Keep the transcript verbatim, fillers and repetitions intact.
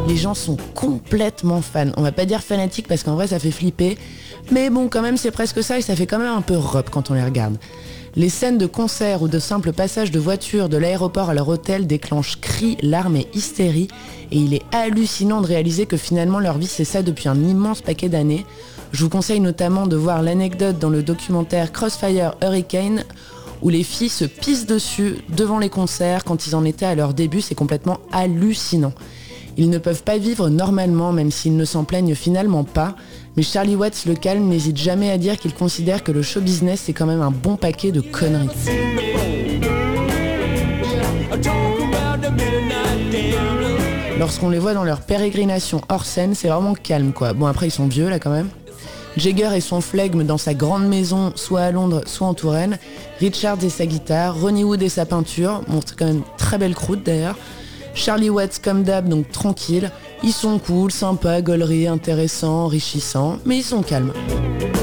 Les gens sont complètement fans. On va pas dire fanatiques parce qu'en vrai ça fait flipper, mais bon quand même c'est presque ça et ça fait quand même un peu rock quand on les regarde. Les scènes de concert ou de simples passages de voitures de l'aéroport à leur hôtel déclenchent cris, larmes et hystérie, et il est hallucinant de réaliser que finalement leur vie c'est ça depuis un immense paquet d'années. Je vous conseille notamment de voir l'anecdote dans le documentaire Crossfire Hurricane, où les filles se pissent dessus devant les concerts quand ils en étaient à leur début, c'est complètement hallucinant. Ils ne peuvent pas vivre normalement, même s'ils ne s'en plaignent finalement pas, mais Charlie Watts le calme n'hésite jamais à dire qu'il considère que le show business c'est quand même un bon paquet de conneries. Lorsqu'on les voit dans leur pérégrination hors scène, c'est vraiment calme quoi. Bon après ils sont vieux là quand même. Jagger et son flegme dans sa grande maison, soit à Londres, soit en Touraine. Richards et sa guitare, Ronnie Wood et sa peinture, bon c'est quand même très belle croûte d'ailleurs. Charlie Watts comme d'hab, donc tranquille. Ils sont cool, sympas, gauleries, intéressants, enrichissants, mais ils sont calmes.